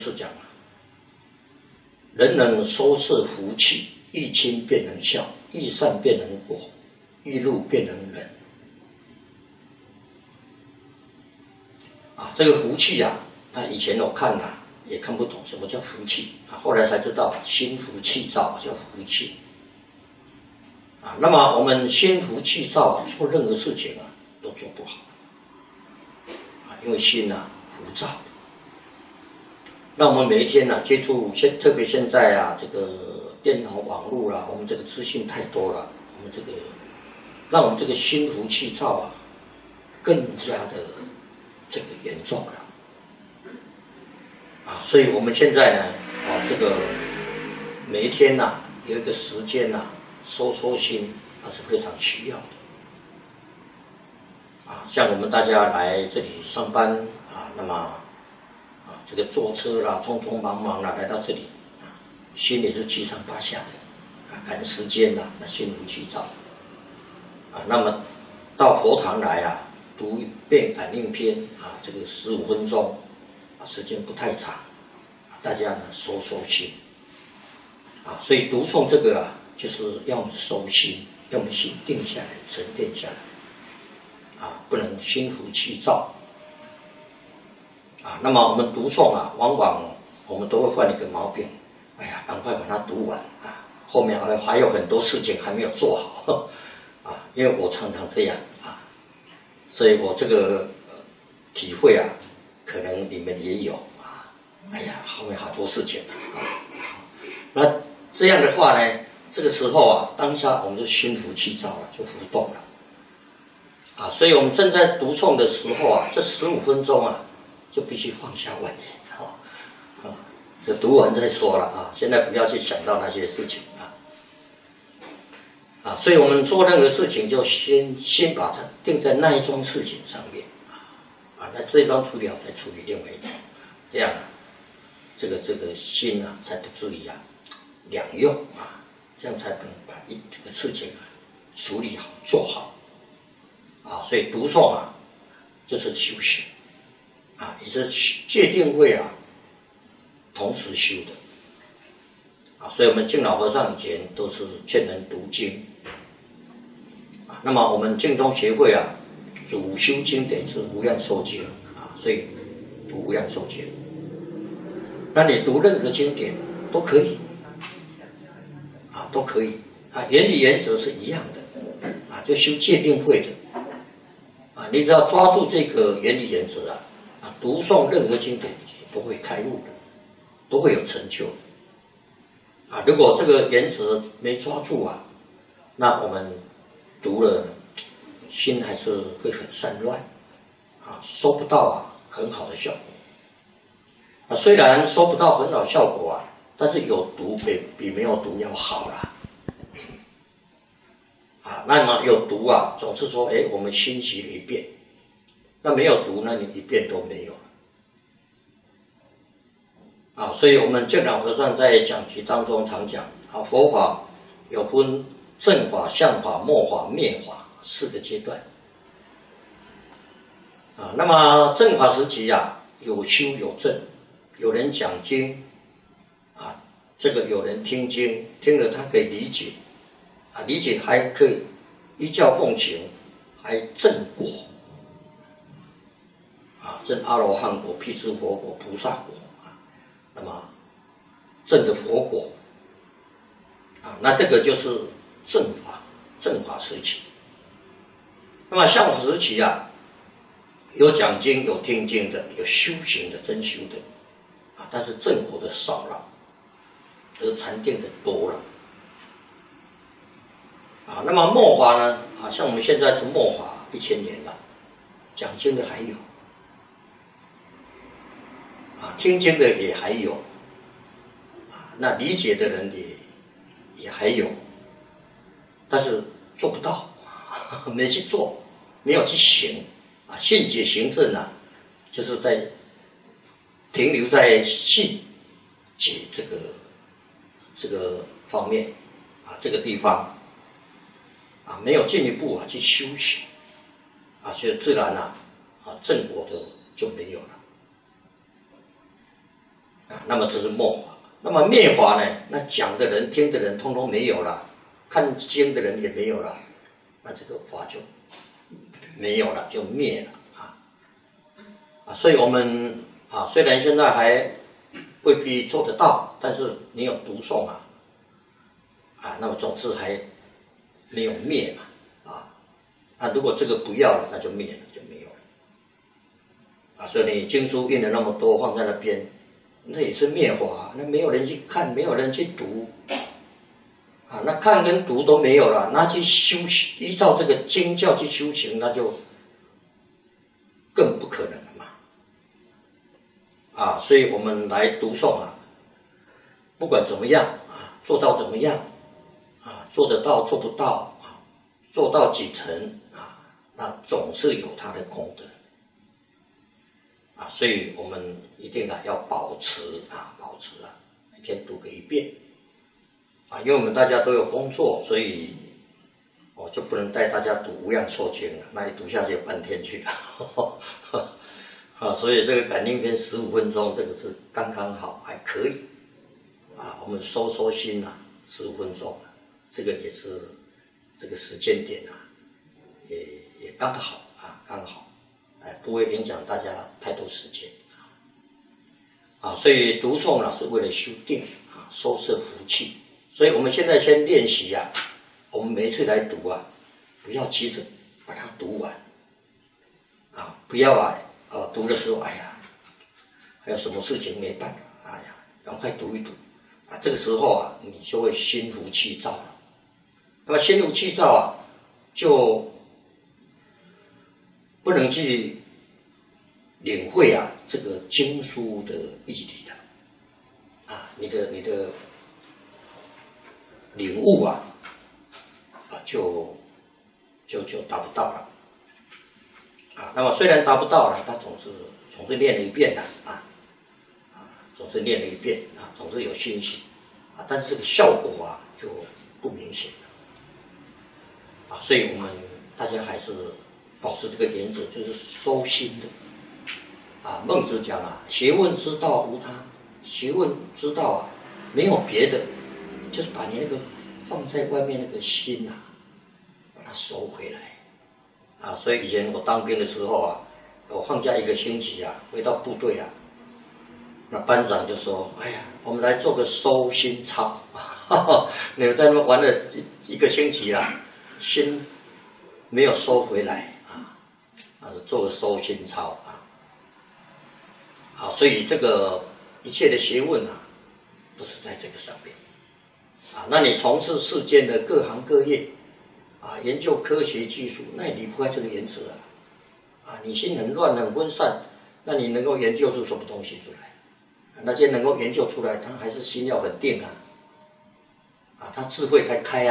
是讲啊，人能收摄福气，益亲便能孝，益善便能果，益禄便能仁。啊，这个福气啊，以前我看啊也看不懂什么叫福气啊，后来才知道心浮气躁叫福气。啊，那么我们心浮气躁啊，做任何事情啊都做不好。啊，因为心啊浮躁。那我们每一天呢、接触特别现在啊，这个电脑网络啦，我们这个资讯太多了，我们这个让我们这个心浮气躁啊，更加的这个严重了。啊，所以我们现在呢，这个每一天呐、有一个时间呐、收心，那是非常需要的。啊，像我们大家来这里上班啊，那么。这个坐车啦，匆匆忙忙啦，来到这里啊，心里是七上八下的啊，赶时间啦，那心浮气躁啊。那么到佛堂来啊，读一遍感应篇啊，这个15分钟啊，时间不太长，大家呢收心啊。所以读诵这个啊，就是要我们收心，要我们心定下来，沉淀下来啊，不能心浮气躁。啊，那么我们读诵啊，往往我们都会犯一个毛病，哎呀，赶快把它读完啊，后面还有很多事情还没有做好，啊，因为我常常这样啊，所以我这个体会啊，可能你们也有啊，哎呀，后面好多事情啊，那这样的话呢，这个时候啊，当下我们就心浮气躁了，就浮动了，啊，所以我们正在读诵的时候啊，这15分钟啊。就必须放下玩意，就读完再说了啊！现在不要去想到那些事情啊！所以我们做任何事情就先把它定在那一桩事情上面那这一桩处理好再处理另外一桩这样啊，这个心啊才不至于两用这样才能把这个事情处理好做好所以读诵就是修行。也是戒定慧同时修的所以我们净老和尚以前都是劝人读经那么我们净宗协会主修经典是无量寿经所以读无量寿经。那你读任何经典都可以都可以原理原则是一样的就修戒定慧的你只要抓住这个原理原则读诵任何经典都会开悟的，都会有成就的如果这个原则没抓住那我们读了心还是会很散乱收不到很好的效果虽然收不到很好效果但是有读比没有读要好啦那么有读总是说我们心习了一遍。那没有读，那你一遍都没有了所以我们净老和尚在讲题当中常讲佛法有分正法、相法、末法、灭法4个阶段那么正法时期有修有证，有人讲经这个有人听经，听了他可以理解理解还可以依教奉行，还证果证阿罗汉果、辟支佛果、菩萨果那么证的佛果那这个就是正法时期。那么相法时期有讲经、有听经的，有修行的、真修的但是正果的少了，而禅定的多了那么末法呢像我们现在是末法1000年了，讲经的还有听经的也还有那理解的人也还有，但是做不到没去做，没有去行信解行证就是在停留在信解这个方面这个地方没有进一步去修行所以自然正果的就没有了啊，那么这是末法。那么灭法呢？那讲的人、听的人，通通没有了，看经的人也没有了，那这个法就没有了，就灭了啊！所以我们啊，虽然现在还未必做得到，但是你有读诵那么总之还没有灭嘛那如果这个不要了，那就灭了，就没有了所以你经书印了那么多放在那边。那也是灭法，那没有人去看，没有人去读，那看跟读都没有了，那去修行，依照这个经教去修行，那就更不可能了嘛，所以我们来读诵不管怎么样做到怎么样做得到做不到做到几成那总是有它的功德。所以我们一定要保持每天读个一遍因为我们大家都有工作，所以我就不能带大家读无量寿经了，那一读下去半天去了所以这个感应篇15分钟，这个是刚刚好，还可以我们收心15分钟这个也是这个时间点也刚好刚好。不会影响大家太多时间所以读诵是为了修定收摄福气。所以我们现在先练习我们每一次来读不要急着把它读完不要读的时候还有什么事情没办法赶快读一读这个时候你就会心浮气躁了。那么心浮气躁就不能去领会这个经书的义理了你的领悟就达不到了那么虽然达不到了，他总是练了一遍总是练了一遍总是有欣喜但是这个效果就不明显了所以我们大家还是保持这个原则，就是收心的孟子讲学问之道无他，学问之道没有别的，就是把你那个放在外面那个心把它收回来所以以前我当兵的时候我放假1个星期回到部队那班长就说：“哎呀，我们来做个收心操你们在那边玩了一个星期心没有收回来做个收心操所以这个一切的学问都是在这个上面那你从事世间的各行各业研究科学技术，那也离不开这个原则你心很乱很分散，那你能够研究出什么东西出来？那些能够研究出来，他还是心要很定他智慧才开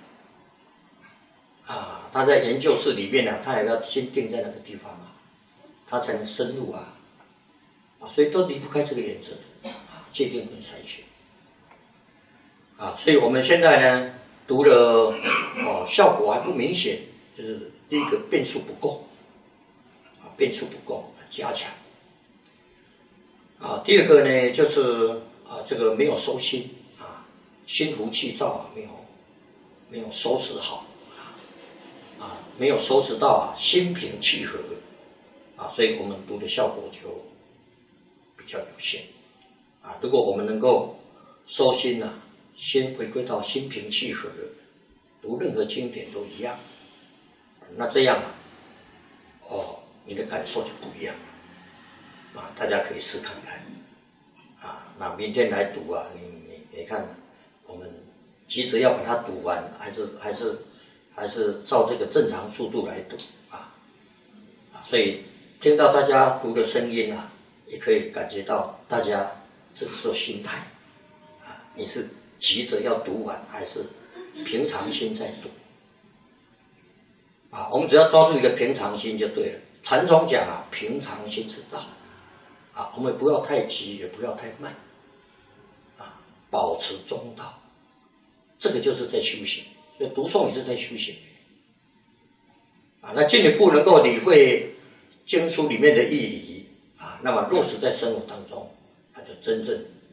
他在研究室里面他也要心定在那个地方他才能深入所以都离不开这个原则戒定跟筛选所以我们现在呢读了效果还不明显，就是第一个变数不够加强第二个呢就是这个没有收心心浮气躁没有收拾好没有收拾到心平气和所以我们读的效果就比较有限如果我们能够收心先回归到心平气和的，读任何经典都一样那这样你的感受就不一样了大家可以试看看那明天来读你看我们急着要把它读完，还是照这个正常速度来读所以听到大家读的声音也可以感觉到大家这个时候心态你是急着要读完，还是平常心在读我们只要抓住一个平常心就对了。禅宗讲平常心是道我们不要太急，也不要太慢保持中道，这个就是在修行。所以读诵也是在修行那进一步能够理会经书里面的义理那么落实在生活当中，那就真正